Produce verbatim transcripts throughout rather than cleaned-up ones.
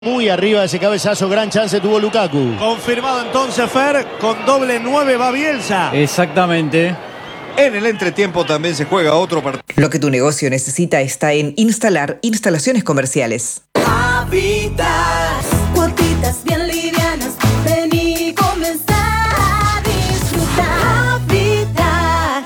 Muy arriba de ese cabezazo, gran chance tuvo Lukaku. Confirmado entonces, Fer, con doble nueve va Bielsa. Exactamente. En el entretiempo también se juega otro partido. Lo que tu negocio necesita está en Instalar Instalaciones Comerciales. Habitas, cuotitas bien livianas, ven y comenzar a disfrutar. Habitat.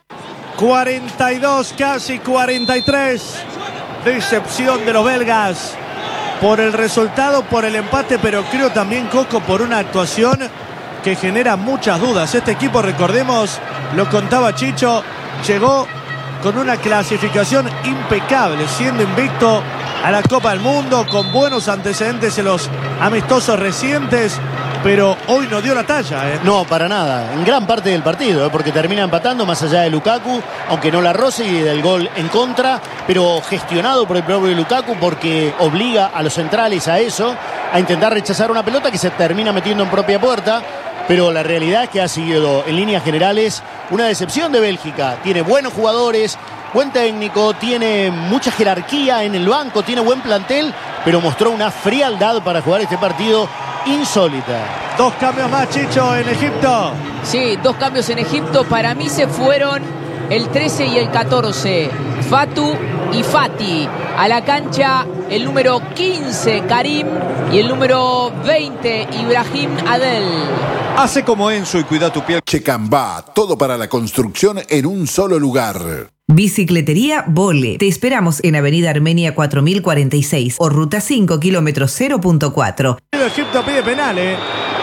cuarenta y dos, casi cuarenta y tres. Decepción de los belgas. Por el resultado, por el empate, pero creo también, Coco, por una actuación que genera muchas dudas. Este equipo, recordemos, lo contaba Chicho, llegó con una clasificación impecable, siendo invicto a la Copa del Mundo, con buenos antecedentes en los amistosos recientes, pero hoy no dio la talla, ¿eh? No, para nada. En gran parte del partido, ¿eh? Porque termina empatando más allá de Lukaku, aunque no la roce y del gol en contra, pero gestionado por el propio Lukaku porque obliga a los centrales a eso, a intentar rechazar una pelota que se termina metiendo en propia puerta. Pero la realidad es que ha sido, en líneas generales, una decepción de Bélgica. Tiene buenos jugadores, buen técnico, tiene mucha jerarquía en el banco, tiene buen plantel, pero mostró una frialdad para jugar este partido insólita. Dos cambios más, Chicho, en Egipto. Sí, dos cambios en Egipto. Para mí se fueron el trece y el catorce. Fatu y Fati. A la cancha el número quince, Karim, y el número veinte, Ibrahim Adel. Hace como Enzo y cuida tu piel. Checambá, todo para la construcción en un solo lugar. Bicicletería Vole. Te esperamos en Avenida Armenia cuatro mil cuarenta y seis o Ruta cinco, kilómetro cero punto cuatro. Egipto pide penal, ¿eh?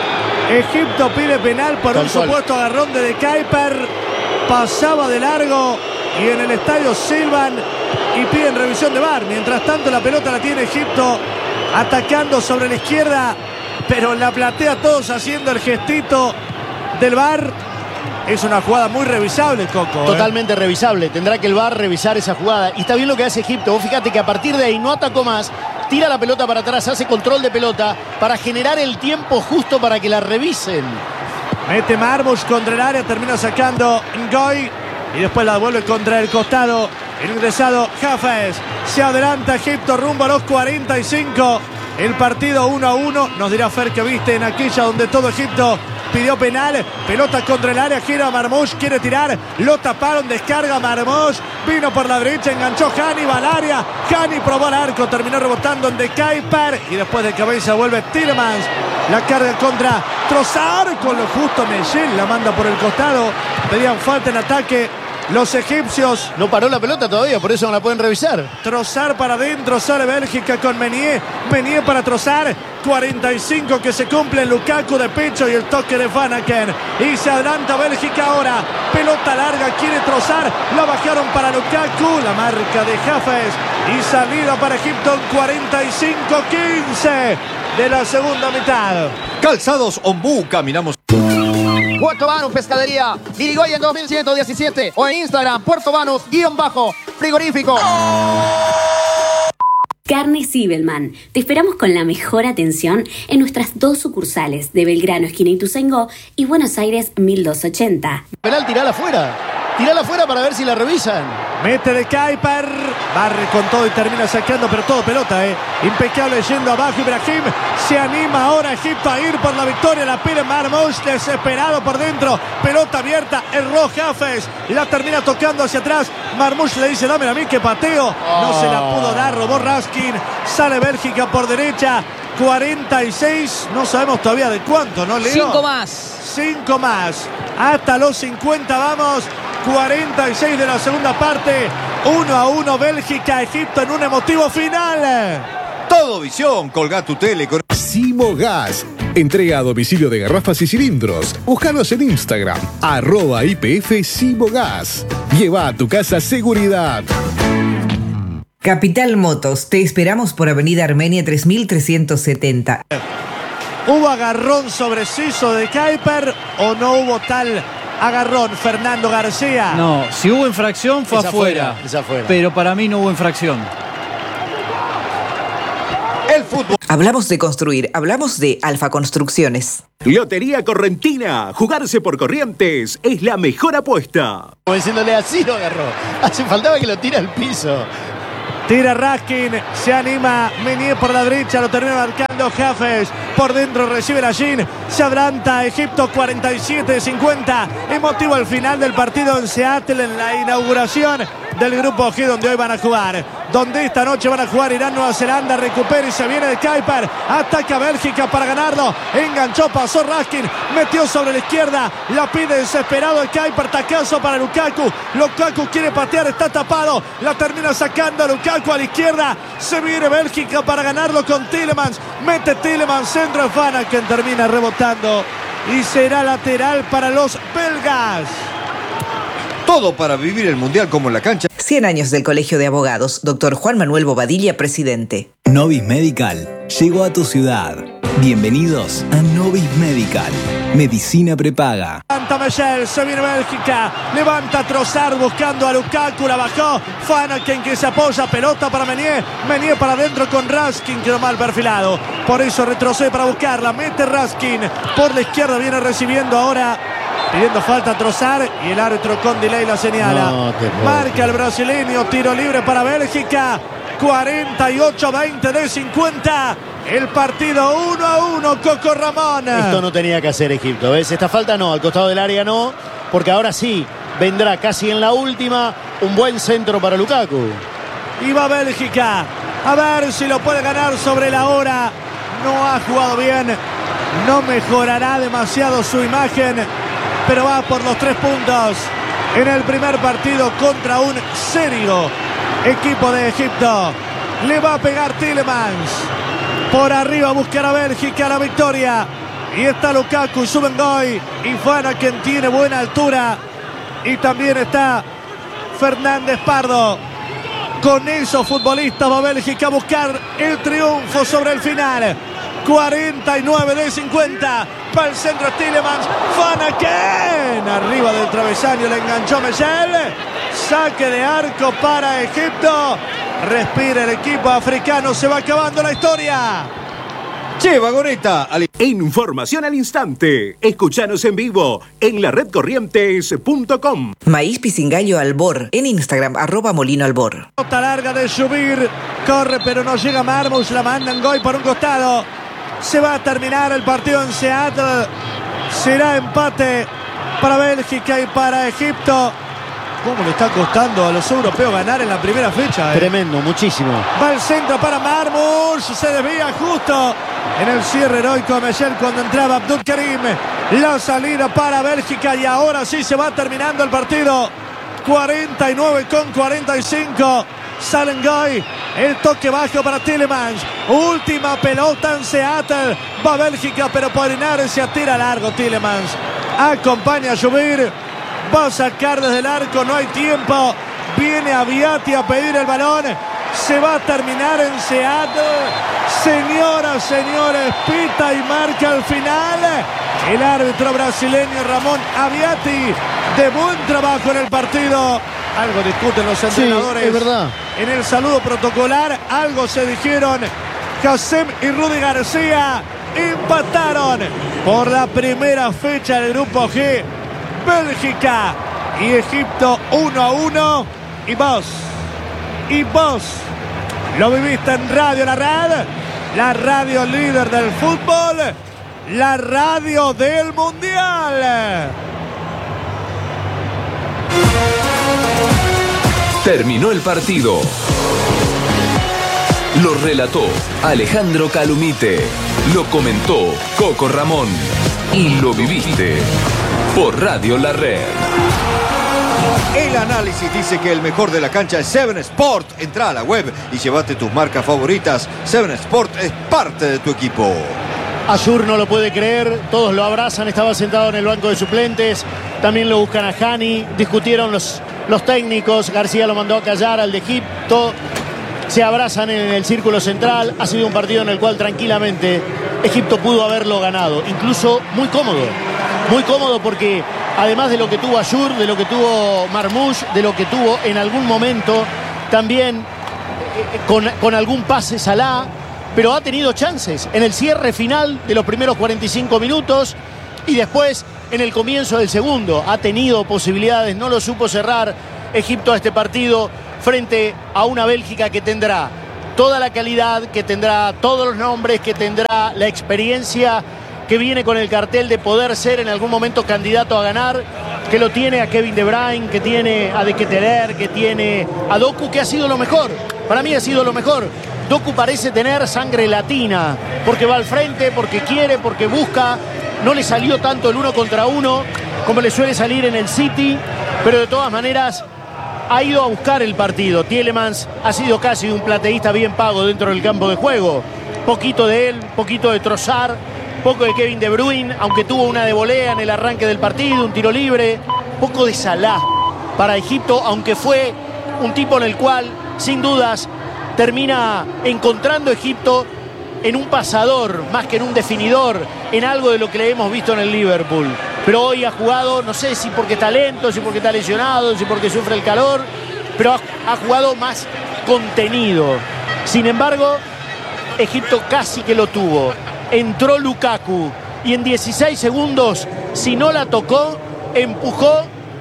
Egipto pide penal por Tal un cual. supuesto agarrón de De Kuyper. Pasaba de largo y en el estadio silban y piden revisión de V A R. Mientras tanto, la pelota la tiene Egipto atacando sobre la izquierda, pero la platea todos haciendo el gestito del V A R. Es una jugada muy revisable, Coco, ¿eh? Totalmente revisable. Tendrá que el V A R revisar esa jugada. Y está bien lo que hace Egipto. Vos fíjate que a partir de ahí no atacó más. Tira la pelota para atrás, hace control de pelota para generar el tiempo justo para que la revisen. Mete Marmoush contra el área, termina sacando Ngoy y después la devuelve contra el costado. El ingresado Hafez. Se adelanta Egipto rumbo a los cuarenta y cinco. El partido uno a uno. Nos dirá Fer que viste en aquella donde todo Egipto pidió penal. Pelota contra el área, gira Marmoush, quiere tirar. Lo taparon, descarga Marmoush. Vino por la derecha, enganchó Hani, va al área. Hani probó al arco, terminó rebotando en De Kuyper. Y después de cabeza vuelve Tielemans. La carga contra Trossard. Con lo justo Mellel la manda por el costado. Pedían falta en ataque los egipcios. No paró la pelota todavía, por eso no la pueden revisar. Trossard para adentro, sale Bélgica con Meunier. Meunier para Trossard. cuarenta y cinco que se cumple en Lukaku de pecho y el toque de Van Aken. Y se adelanta Bélgica ahora. Pelota larga, quiere Trossard. La bajaron para Lukaku. La marca de Hafez. Y salida para Egipto en cuarenta y cinco quince de la segunda mitad. Calzados Ombú, caminamos. Puerto Banus Pescadería, Irigoyen dos mil ciento diecisiete o en Instagram, Puerto Banus, guión bajo, frigorífico. Carnes Zibelman. Te esperamos con la mejor atención en nuestras dos sucursales de Belgrano, esquina Ituzaingó, y Buenos Aires mil doscientos ochenta. Penal, tirala afuera. Tirala afuera para ver si la revisan. Mete De Kuyper, barre con todo y termina sacando, pero todo pelota, eh. Impecable yendo abajo Ibrahim. Se anima ahora Egipto a ir por la victoria. La pide Marmoush, desesperado por dentro. Pelota abierta, erró Hafez. La termina tocando hacia atrás. Marmoush le dice, dámela a mí que pateo. No se la pudo dar, robó Raskin. Sale Bélgica por derecha. cuarenta y seis, no sabemos todavía de cuánto, ¿no, Leo? Cinco más. Cinco más. Hasta los cincuenta vamos. cuarenta y seis de la segunda parte. uno a uno Bélgica, Egipto en un emotivo final. Todo visión, colga tu tele. Con... Simogas. Entrega a domicilio de garrafas y cilindros. Búscanos en Instagram, arroba I P F Simogas. Lleva a tu casa seguridad. Capital Motos. Te esperamos por Avenida Armenia tres mil trescientos setenta. ¿Hubo agarrón sobre Siso de Kuyper o no hubo tal agarrón, Fernando García? No, si hubo infracción fue Esa afuera, afuera, esa afuera. pero para mí no hubo infracción. El fútbol. Hablamos de construir, hablamos de Alfa Construcciones. Lotería Correntina. Jugarse por Corrientes es la mejor apuesta. Como diciéndole así lo agarró. Hace faltaba que lo tire al piso. Tira Raskin, se anima Meunier por la derecha, lo termina marcando Hafez. Por dentro recibe la Jin, se adelanta Egipto cuarenta y siete cincuenta. Emotivo el final del partido en Seattle en la inauguración del grupo G, donde hoy van a jugar. Donde esta noche van a jugar Irán, Nueva Zelanda, recupera y se viene de Kuiper. Ataca Bélgica para ganarlo. Enganchó, pasó Raskin, metió sobre la izquierda. La pide desesperado el Kuiper, tacazo para Lukaku. Lukaku quiere patear, está tapado. La termina sacando Lukaku a la izquierda. Se viene Bélgica para ganarlo con Tielemans. Mete Tielemans, centro de Fana, quien termina rebotando. Y será lateral para los belgas. Todo para vivir el Mundial como en la cancha. cien años del Colegio de Abogados. Doctor Juan Manuel Bobadilla, presidente. Novis Medical llegó a tu ciudad. Bienvenidos a Novis Medical. Medicina prepaga. Levanta Michel, se viene Bélgica. Levanta Trossard buscando a Lukaku. La bajó. Fana, quien que se apoya. Pelota para Meunier. Meunier para adentro con Raskin. Quedó mal perfilado. Por eso retrocede para buscarla. Mete Raskin. Por la izquierda viene recibiendo ahora. Pidiendo falta a Trossard y el árbitro con delay la señala. No, marca el brasileño, tiro libre para Bélgica. cuarenta y ocho veinte de cincuenta. El partido uno a uno, Coco Ramón. Esto no tenía que hacer Egipto, ¿ves? Esta falta no, al costado del área no, porque ahora sí vendrá casi en la última un buen centro para Lukaku. Y va Bélgica a ver si lo puede ganar sobre la hora. No ha jugado bien, no mejorará demasiado su imagen, pero va por los tres puntos en el primer partido contra un serio equipo de Egipto. Le va a pegar Tielemans. Por arriba buscar a Bélgica la victoria. Y está Lukaku, Subengoy y Fana, quien tiene buena altura. Y también está Fernández Pardo. Con esos futbolistas va Bélgica a buscar el triunfo sobre el final. cuarenta y nueve de cincuenta. Para el centro Tielemans. Fanaken. Arriba del travesaño le enganchó Michel. Saque de arco para Egipto. Respira el equipo africano. Se va acabando la historia. Che, Vagoneta. Información al instante. Escuchanos en vivo en la red corrientes punto com. Maíz Pisingallo Albor. En Instagram, arroba Molino Albor. Nota larga de Subir. Corre, pero no llega Marmoush. La manda en Goy por un costado. Se va a terminar el partido en Seattle. Será empate para Bélgica y para Egipto. ¿Cómo le está costando a los europeos ganar en la primera fecha? Eh? Tremendo, muchísimo. Va el centro para Marmoush. Se desvía justo en el cierre heroico de Michel cuando entraba Abdul Karim. La salida para Bélgica y ahora sí se va terminando el partido. cuarenta y nueve con cuarenta y cinco. Salen Goy. El toque bajo para Tielemans. Última pelota en Seattle. Va Bélgica, pero por Henares se atira largo Tielemans. Acompaña a Subir. Va a sacar desde el arco, no hay tiempo. Viene Aviati a pedir el balón. Se va a terminar en Seattle. Señoras, señores, pita y marca al final el árbitro brasileño Ramón Aviati. De buen trabajo en el partido. Algo discuten los entrenadores. Sí, es verdad. En el saludo protocolar, algo se dijeron. Hassem y Rudy García empataron por la primera fecha del grupo G. Bélgica y Egipto uno a uno. Y vos, y vos lo viviste en Radio La Red, la radio líder del fútbol, la radio del Mundial. Terminó el partido. Lo relató Alejandro Calumite. Lo comentó Coco Ramón. Y lo viviste por Radio La Red. El análisis dice que el mejor de la cancha es Seven Sport. Entra a la web y llévate tus marcas favoritas. Seven Sport es parte de tu equipo. Ayur no lo puede creer, todos lo abrazan, estaba sentado en el banco de suplentes, también lo buscan a Hani, discutieron los, los técnicos, García lo mandó a callar al de Egipto, se abrazan en el círculo central, ha sido un partido en el cual tranquilamente Egipto pudo haberlo ganado, incluso muy cómodo, muy cómodo porque además de lo que tuvo Ayur, de lo que tuvo Marmoush, de lo que tuvo en algún momento también eh, con, con algún pase Salah, pero ha tenido chances en el cierre final de los primeros cuarenta y cinco minutos y después en el comienzo del segundo. Ha tenido posibilidades, no lo supo cerrar Egipto a este partido. frente a una Bélgica que tendrá toda la calidad, que tendrá todos los nombres, que tendrá la experiencia, que viene con el cartel de poder ser en algún momento candidato a ganar, que lo tiene a Kevin De Bruyne, que tiene a De Ketelaere, que tiene a Doku, que ha sido lo mejor. Para mí ha sido lo mejor. Doku parece tener sangre latina, porque va al frente, porque quiere, porque busca. No le salió tanto el uno contra uno como le suele salir en el City, pero de todas maneras ha ido a buscar el partido. Tielemans ha sido casi un plateísta bien pago dentro del campo de juego. Poquito de él, poquito de Trossard, poco de Kevin De Bruyne, aunque tuvo una de volea en el arranque del partido, un tiro libre. Poco de Salah para Egipto, aunque fue un tipo en el cual, sin dudas, termina encontrando Egipto en un pasador, más que en un definidor, en algo de lo que le hemos visto en el Liverpool. Pero hoy ha jugado, no sé si porque está lento, si porque está lesionado, si porque sufre el calor, pero ha, ha jugado más contenido. Sin embargo, Egipto casi que lo tuvo. Entró Lukaku y en dieciséis segundos, si no la tocó, empujó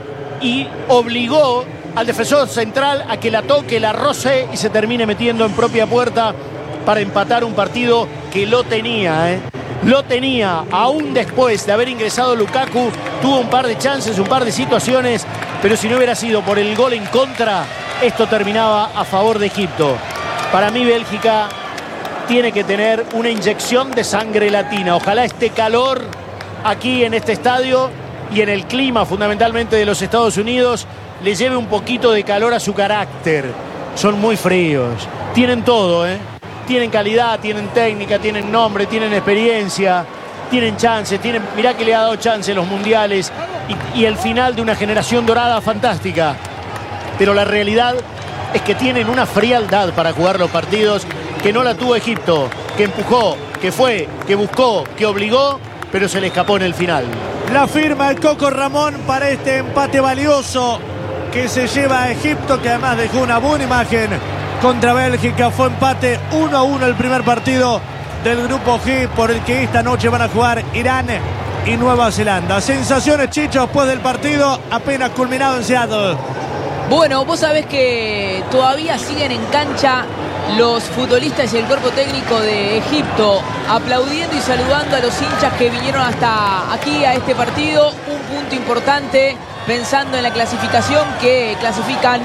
y obligó al defensor central a que la toque, la roce y se termine metiendo en propia puerta para empatar un partido que lo tenía, ¿eh? Lo tenía, aún después de haber ingresado Lukaku, tuvo un par de chances, un par de situaciones, pero si no hubiera sido por el gol en contra, esto terminaba a favor de Egipto. Para mí Bélgica tiene que tener una inyección de sangre latina. Ojalá este calor aquí en este estadio y en el clima fundamentalmente de los Estados Unidos le lleve un poquito de calor a su carácter. Son muy fríos, tienen todo, ¿eh? Tienen calidad, tienen técnica, tienen nombre, tienen experiencia, tienen chances, tienen, mirá que le ha dado chance en los mundiales y, y el final de una generación dorada fantástica. Pero la realidad es que tienen una frialdad para jugar los partidos que no la tuvo Egipto, que empujó, que fue, que buscó, que obligó, pero se le escapó en el final. La firma el Coco Ramón para este empate valioso que se lleva a Egipto, que además dejó una buena imagen contra Bélgica. Fue empate uno a uno el primer partido del grupo G, por el que esta noche van a jugar Irán y Nueva Zelanda. Sensaciones, Chicho, después del partido apenas culminado en Seattle. Bueno, vos sabés que todavía siguen en cancha los futbolistas y el cuerpo técnico de Egipto, aplaudiendo y saludando a los hinchas que vinieron hasta aquí a este partido. Un punto importante pensando en la clasificación, que clasifican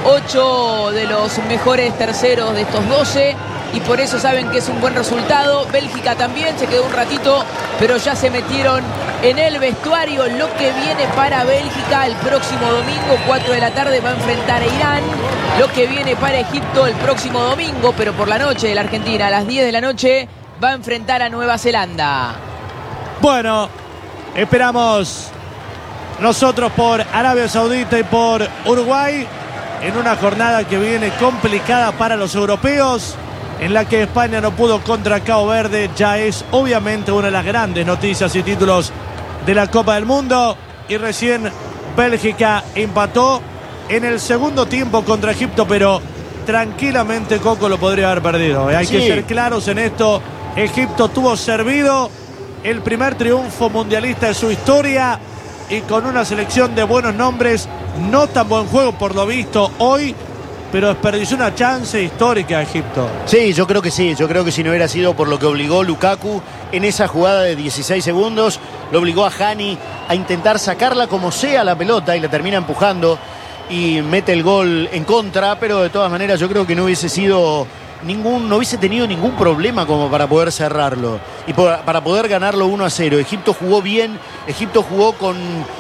ocho de los mejores terceros de estos doce, y por eso saben que es un buen resultado. Bélgica también se quedó un ratito, pero ya se metieron en el vestuario. Lo que viene para Bélgica el próximo domingo, cuatro de la tarde, va a enfrentar a Irán. Lo que viene para Egipto el próximo domingo, pero por la noche de la Argentina, a las diez de la noche, va a enfrentar a Nueva Zelanda. Bueno, esperamos nosotros por Arabia Saudita y por Uruguay en una jornada que viene complicada para los europeos, en la que España no pudo contra Cabo Verde. Ya es obviamente una de las grandes noticias y títulos de la Copa del Mundo. Y recién Bélgica empató en el segundo tiempo contra Egipto, pero tranquilamente Coco lo podría haber perdido. Hay sí. que ser claros en esto. Egipto tuvo servido el primer triunfo mundialista de su historia y con una selección de buenos nombres. No tan buen juego por lo visto hoy, pero desperdició una chance histórica a Egipto. Sí, yo creo que sí. Yo creo que si no hubiera sido por lo que obligó Lukaku en esa jugada de dieciséis segundos, lo obligó a Hani a intentar sacarla como sea la pelota y la termina empujando y mete el gol en contra, pero de todas maneras yo creo que no hubiese sido ningún, no hubiese tenido ningún problema como para poder cerrarlo y por, para poder ganarlo uno a cero. Egipto jugó bien, Egipto jugó con,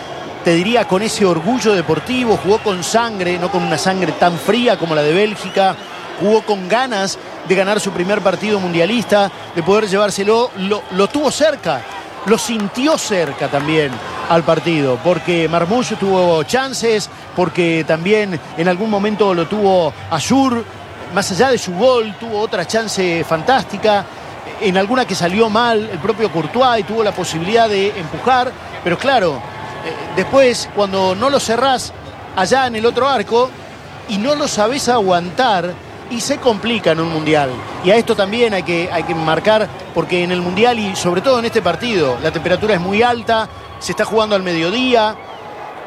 te diría, con ese orgullo deportivo, jugó con sangre, no con una sangre tan fría como la de Bélgica, jugó con ganas de ganar su primer partido mundialista, de poder llevárselo, lo, lo tuvo cerca, lo sintió cerca también al partido, porque Marmoush tuvo chances, porque también en algún momento lo tuvo Ayour, más allá de su gol, tuvo otra chance fantástica, en alguna que salió mal el propio Courtois y tuvo la posibilidad de empujar, pero claro, después, cuando no lo cerrás allá en el otro arco y no lo sabés aguantar, y se complica en un mundial. Y a esto también hay que, hay que marcar, porque en el mundial y sobre todo en este partido, la temperatura es muy alta, se está jugando al mediodía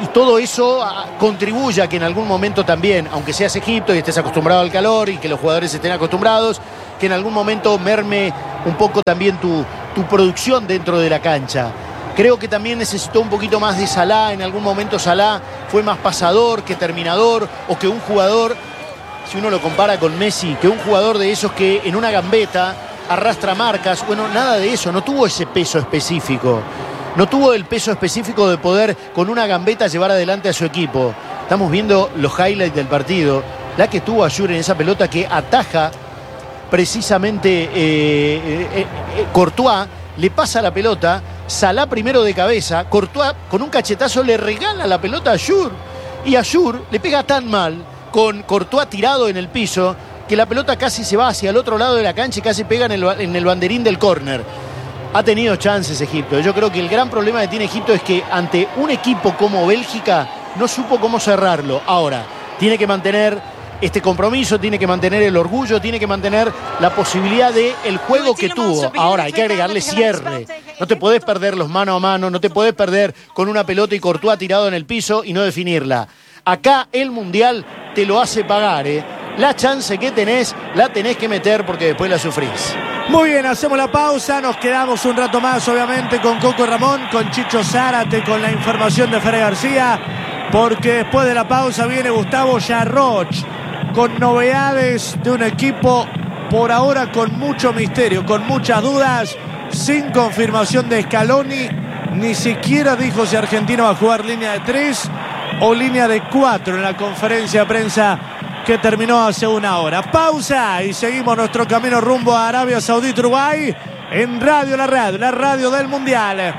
y todo eso a, contribuye a que en algún momento también, aunque seas Egipto y estés acostumbrado al calor y que los jugadores estén acostumbrados, que en algún momento merme un poco también tu, tu producción dentro de la cancha. Creo que también necesitó un poquito más de Salah. En algún momento Salah fue más pasador que terminador, o que un jugador, si uno lo compara con Messi, que un jugador de esos que en una gambeta arrastra marcas. Bueno, nada de eso, no tuvo ese peso específico. No tuvo el peso específico de poder con una gambeta llevar adelante a su equipo. Estamos viendo los highlights del partido. La que tuvo Ayour en esa pelota que ataja precisamente eh, eh, eh, Courtois, le pasa la pelota, Salah primero de cabeza, Courtois con un cachetazo le regala la pelota a Ayour, y Ayour le pega tan mal con Courtois tirado en el piso que la pelota casi se va hacia el otro lado de la cancha y casi pega en el, en el banderín del córner. Ha tenido chances Egipto. Yo creo que el gran problema que tiene Egipto es que ante un equipo como Bélgica no supo cómo cerrarlo. Ahora, tiene que mantener este compromiso, tiene que mantener el orgullo, tiene que mantener la posibilidad de el juego que tuvo. Ahora, hay que agregarle cierre. No te podés perder los mano a mano, no te podés perder con una pelota y Courtois tirado en el piso y no definirla. Acá el Mundial te lo hace pagar, ¿eh? La chance que tenés, la tenés que meter porque después la sufrís. Muy bien, hacemos la pausa, nos quedamos un rato más obviamente con Coco Ramón, con Chicho Zárate, con la información de Fere García, porque después de la pausa viene Gustavo Yarroch con novedades de un equipo por ahora con mucho misterio, con muchas dudas, sin confirmación de Scaloni, ni siquiera dijo si Argentina va a jugar línea de tres o línea de cuatro en la conferencia de prensa que terminó hace una hora. Pausa y seguimos nuestro camino rumbo a Arabia Saudita, Uruguay, en Radio La Radio, la radio del Mundial.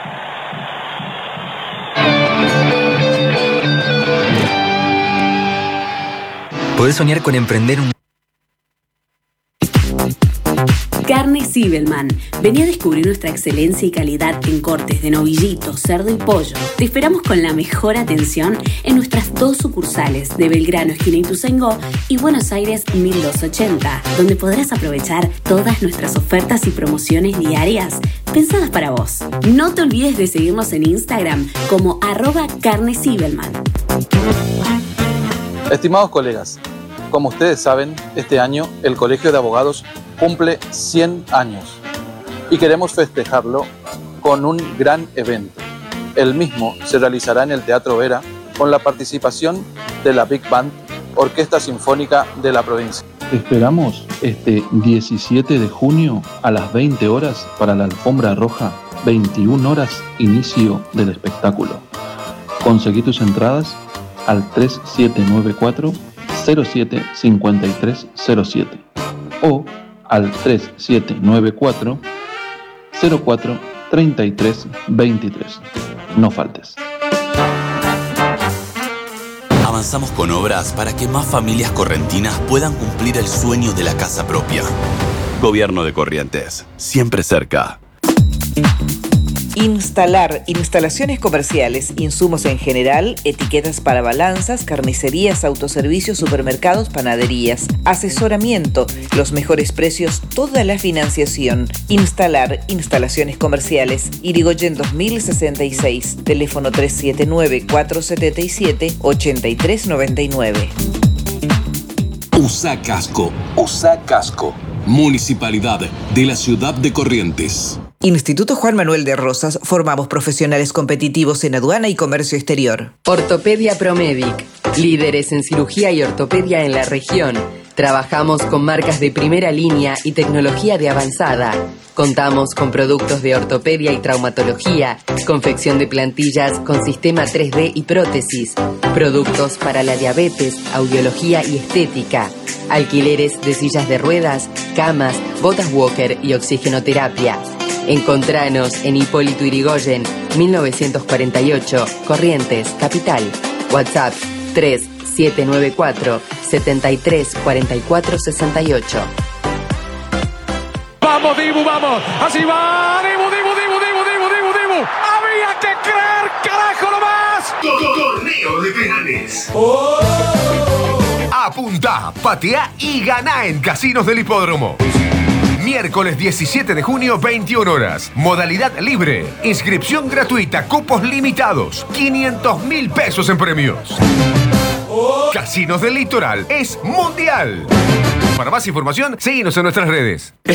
Podés soñar con emprender un... Carne Zibelman. Vení a descubrir nuestra excelencia y calidad en cortes de novillito, cerdo y pollo. Te esperamos con la mejor atención en nuestras dos sucursales de Belgrano, esquina Ituzaingó, y Buenos Aires mil doscientos ochenta, donde podrás aprovechar todas nuestras ofertas y promociones diarias pensadas para vos. No te olvides de seguirnos en Instagram como arroba Carne Zibelman. Estimados colegas, como ustedes saben, este año el Colegio de Abogados cumple cien años y queremos festejarlo con un gran evento. El mismo se realizará en el Teatro Vera con la participación de la Big Band, Orquesta Sinfónica de la provincia. Te esperamos este diecisiete de junio a las veinte horas para la alfombra roja, veintiuna horas inicio del espectáculo. Conseguí tus entradas al tres siete nueve cuatro cero siete cinco tres cero siete o al tres siete nueve cuatro cero cuatro treinta y tres veintitrés. No faltes. Avanzamos con obras para que más familias correntinas puedan cumplir el sueño de la casa propia. Gobierno de Corrientes, siempre cerca. Instalar, instalaciones comerciales, insumos en general, etiquetas para balanzas, carnicerías, autoservicios, supermercados, panaderías, asesoramiento, los mejores precios, toda la financiación. Instalar, instalaciones comerciales, Irigoyen dos mil sesenta y seis, teléfono tres siete nueve cuatro siete siete ocho tres nueve nueve. Usa Casco, Usa Casco, Municipalidad de la Ciudad de Corrientes. Instituto Juan Manuel de Rosas, formamos profesionales competitivos en aduana y comercio exterior. Ortopedia Promedic, líderes en cirugía y ortopedia en la región. Trabajamos con marcas de primera línea y tecnología de avanzada. Contamos con productos de ortopedia y traumatología, confección de plantillas con sistema tres D y prótesis, productos para la diabetes, audiología y estética, alquileres de sillas de ruedas, camas, botas walker y oxigenoterapia. Encontranos en Hipólito Yrigoyen, mil novecientos cuarenta y ocho, Corrientes, Capital. WhatsApp tres siete nueve cuatro setenta y tres cuarenta y cuatro sesenta y ocho. Vamos, Dibu, vamos. Así va. Dibu, Dibu, Dibu, Dibu, Dibu, Dibu, Dibu. Había que creer, carajo, nomás. Torneo de penales. Oh. Apunta, patea y gana en Casinos del Hipódromo. Miércoles diecisiete de junio, veintiuna horas. Modalidad libre. Inscripción gratuita. Cupos limitados. quinientos mil pesos en premios. Casinos del Litoral es mundial. Para más información, síguenos en nuestras redes.